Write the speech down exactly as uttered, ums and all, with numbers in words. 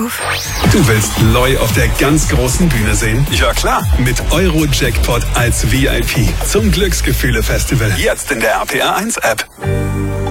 Anruf. Du willst Loy auf der ganz großen Bühne sehen? Ja, klar. Mit Euro-Jackpot als V I P zum Glücksgefühle-Festival. Jetzt in der R P R eins App.